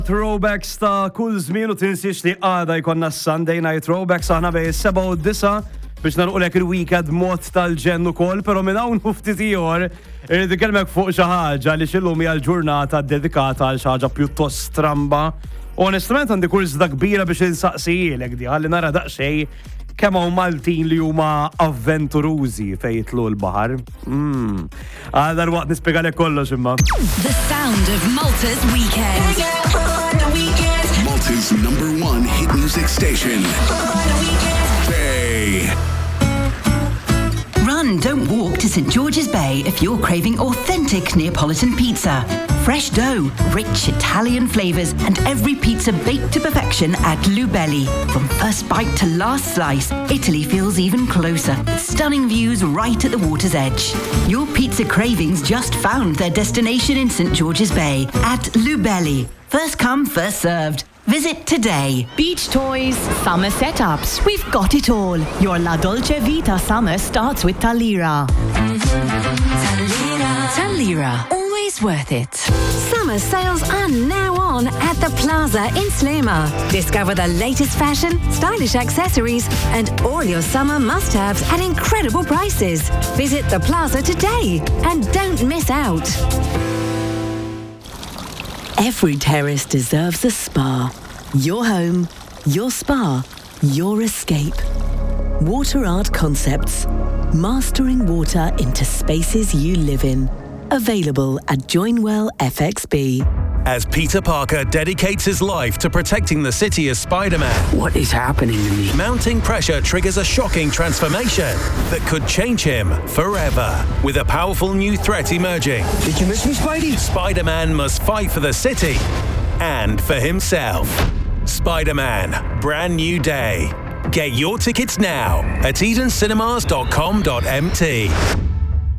Throwbacks ta' kull żmien u tinsiex li għada jkollna Sunday Night Throwbacks aħna bej 7 u 9 biex narqulek il-weekend mod tal-ġenn ukoll, però minn hawn ftit ieħor irid ikellmek fuq xi ħaġa li xillum hija l-ġurnata dedikata għal xi ħaġa pjuttost stramba. Onestament għandi kurzda kbira biex insaqsijilek di ħalli nara daqsxejn kemm hawn Maltin li huma avventurużi fejn jitlu l-baħar. Għadha l-waqt nispjegalek kollox imma. The sound of Malta's weekend. Malta's #1 hit music station. Bay. Run, don't walk to St George's Bay if you're craving authentic Neapolitan pizza. Fresh dough, rich Italian flavours, and every pizza baked to perfection at Lubelli. From first bite to last slice, Italy feels even closer. Stunning views right at the water's edge. Your pizza cravings just found their destination in St George's Bay at Lubelli. First come, first served. Visit today. Beach toys, summer setups, we've got it all. Your La Dolce Vita summer starts with Talira. Talira, always worth it. Summer sales are now on at the Plaza in Slema. Discover the latest fashion, stylish accessories, and all your summer must-haves at incredible prices. Visit the Plaza today and don't miss out. Every terrace deserves a spa. Your home, your spa, your escape. Water Art Concepts. Mastering water into spaces you live in. Available at Joinwell FXB. As Peter Parker dedicates his life to protecting the city as Spider-Man, what is happening to me? Mounting pressure triggers a shocking transformation that could change him forever. With a powerful new threat emerging, Did you miss me, Spidey? Spider-Man must fight for the city and for himself. Spider-Man, Brand New Day. Get your tickets now at edencinemas.com.mt.